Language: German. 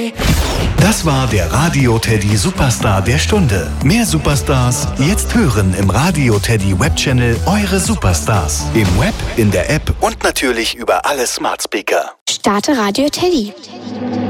Teddy. Das war der Radio Teddy Superstar der Stunde. Mehr Superstars jetzt hören im Radio Teddy Webchannel Eure Superstars. Im Web, in der App und natürlich über alle Smart Speaker. Starte Radio Teddy.